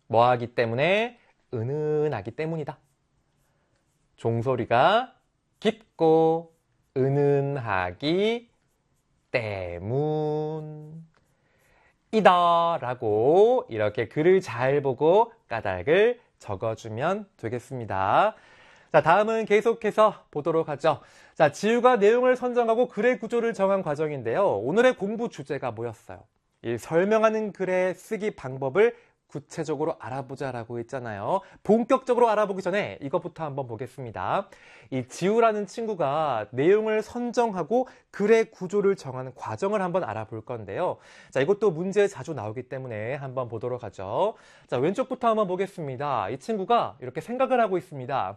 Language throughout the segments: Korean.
뭐하기 때문에? 은은하기 때문이다. 종소리가 깊고 은은하기 때문이다 라고 이렇게 글을 잘 보고 까닭을 적어주면 되겠습니다. 자, 다음은 계속해서 보도록 하죠. 자, 지우가 내용을 선정하고 글의 구조를 정한 과정인데요. 오늘의 공부 주제가 뭐였어요? 이 설명하는 글의 쓰기 방법을 구체적으로 알아보자라고 했잖아요. 본격적으로 알아보기 전에 이것부터 한번 보겠습니다. 이 지우라는 친구가 내용을 선정하고 글의 구조를 정하는 과정을 한번 알아볼 건데요. 자, 이것도 문제에 자주 나오기 때문에 한번 보도록 하죠. 자, 왼쪽부터 한번 보겠습니다. 이 친구가 이렇게 생각을 하고 있습니다.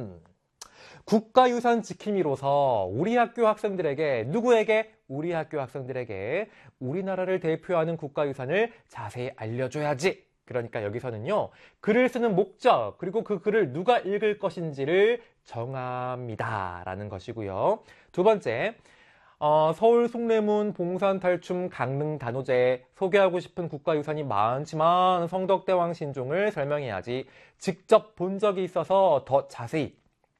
국가유산 지킴이로서 우리 학교 학생들에게, 누구에게? 우리 학교 학생들에게 우리나라를 대표하는 국가유산을 자세히 알려줘야지. 그러니까 여기서는요, 글을 쓰는 목적, 그리고 그 글을 누가 읽을 것인지를 정합니다 라는 것이고요. 두 번째, 서울 숭례문, 봉산 탈춤, 강릉 단오제, 소개하고 싶은 국가유산이 많지만 성덕대왕 신종을 설명해야지. 직접 본 적이 있어서 더 자세히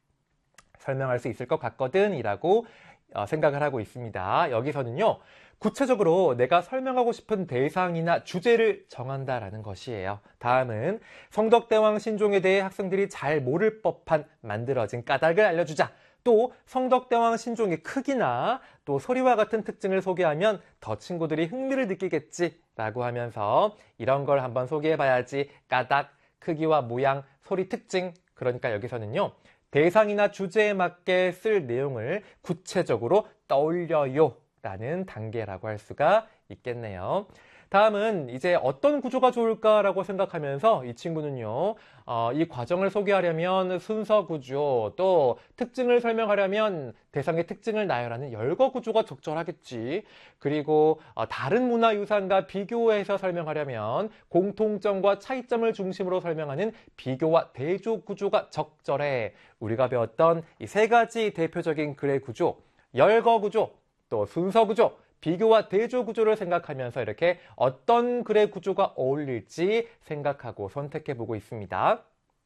설명할 수 있을 것 같거든 이라고 생각을 하고 있습니다. 여기서는요, 구체적으로 내가 설명하고 싶은 대상이나 주제를 정한다라는 것이에요. 다음은 성덕대왕 신종에 대해 학생들이 잘 모를 법한 만들어진 까닭을 알려주자. 또 성덕대왕 신종의 크기나 또 소리와 같은 특징을 소개하면 더 친구들이 흥미를 느끼겠지 라고 하면서 이런 걸 한번 소개해봐야지. 까닭, 크기와 모양, 소리 특징. 그러니까 여기서는요, 대상이나 주제에 맞게 쓸 내용을 구체적으로 떠올려요 라는 단계라고 할 수가 있겠네요. 다음은 이제 어떤 구조가 좋을까라고 생각하면서 이 친구는요, 이 과정을 소개하려면 순서 구조, 또 특징을 설명하려면 대상의 특징을 나열하는 열거 구조가 적절하겠지. 그리고 다른 문화유산과 비교해서 설명하려면 공통점과 차이점을 중심으로 설명하는 비교와 대조 구조가 적절해. 우리가 배웠던 이 세 가지 대표적인 글의 구조, 열거 구조, 또 순서 구조, 비교와 대조 구조를 생각하면서 이렇게 어떤 글의 구조가 어울릴지 생각하고 선택해보고 있습니다.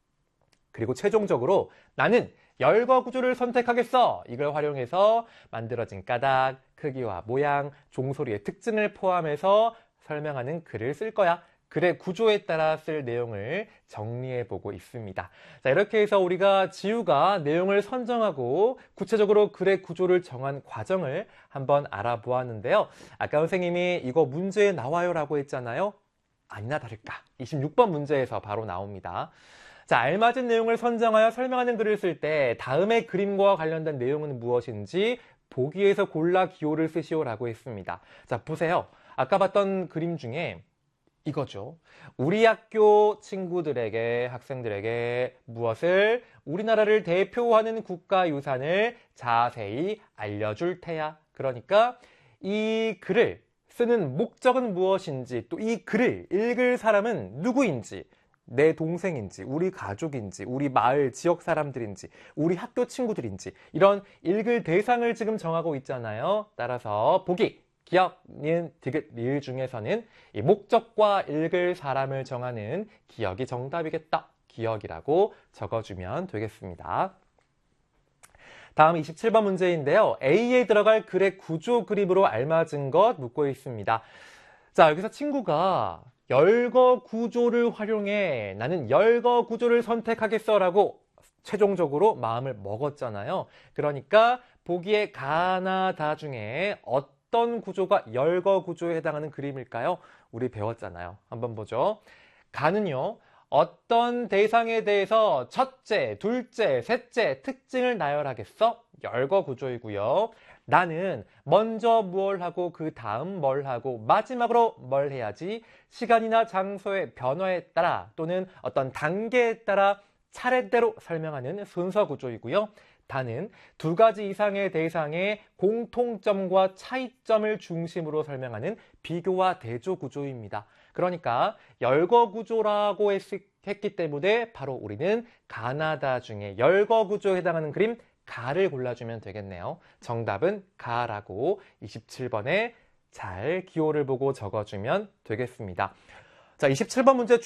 그리고 최종적으로 나는 열거 구조를 선택하겠어. 이걸 활용해서 만들어진 까닭, 크기와 모양, 종소리의 특징을 포함해서 설명하는 글을 쓸 거야. 글의 구조에 따라 쓸 내용을 정리해보고 있습니다. 자, 이렇게 해서 우리가 지우가 내용을 선정하고 구체적으로 글의 구조를 정한 과정을 한번 알아보았는데요. 아까 선생님이 이거 문제에 나와요 라고 했잖아요. 아니나 다를까 26번 문제에서 바로 나옵니다. 자, 알맞은 내용을 선정하여 설명하는 글을 쓸 때 다음의 그림과 관련된 내용은 무엇인지 보기에서 골라 기호를 쓰시오 라고 했습니다. 자, 보세요. 아까 봤던 그림 중에 이거죠. 우리 학교 친구들에게, 학생들에게 무엇을? 우리나라를 대표하는 국가유산을 자세히 알려줄 테야. 그러니까 이 글을 쓰는 목적은 무엇인지, 또 이 글을 읽을 사람은 누구인지, 내 동생인지, 우리 가족인지, 우리 마을 지역 사람들인지, 우리 학교 친구들인지, 이런 읽을 대상을 지금 정하고 있잖아요. 따라서 보기, 기역, 니은, 디귿, 리을 중에서는 이 목적과 읽을 사람을 정하는 기역이 정답이겠다. 기역이라고 적어주면 되겠습니다. 다음 27번 문제인데요. A에 들어갈 글의 구조 그림으로 알맞은 것 묻고 있습니다. 자, 여기서 친구가 열거 구조를 활용해 나는 열거 구조를 선택하겠어 라고 최종적으로 마음을 먹었잖아요. 그러니까 보기에 가나 다 중에 어떤 구조가 열거 구조에 해당하는 그림일까요? 우리 배웠잖아요. 한번 보죠. 가는요, 어떤 대상에 대해서 첫째, 둘째, 셋째 특징을 나열하겠어? 열거 구조이고요. 나는 먼저 뭘 하고 그 다음 뭘 하고 마지막으로 뭘 해야지 시간이나 장소의 변화에 따라 또는 어떤 단계에 따라 차례대로 설명하는 순서 구조이고요. 다는 두 가지 이상의 대상의 공통점과 차이점을 중심으로 설명하는 비교와 대조 구조입니다. 그러니까 열거 구조라고 했기 때문에 바로 우리는 가나다 중에 열거 구조에 해당하는 그림 가를 골라주면 되겠네요. 정답은 가라고 27번에 잘 기호를 보고 적어주면 되겠습니다. 자, 27번 문제